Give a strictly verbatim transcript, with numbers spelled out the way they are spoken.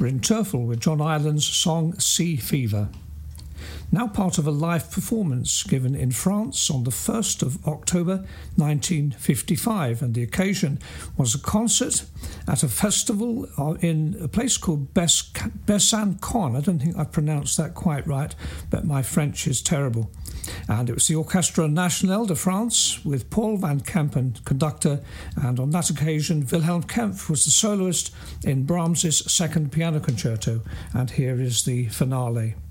Bryn Terfel with John Ireland's song Sea Fever. Now part of a live performance given in France on the first of October nineteen fifty-five, and the occasion was a concert at a festival in a place called Besançon. I don't think I pronounced that quite right, but my French is terrible. And it was the Orchestre National de France with Paul van Kampen, conductor, and on that occasion Wilhelm Kempff was the soloist in Brahms's Second Piano Concerto, and here is the finale.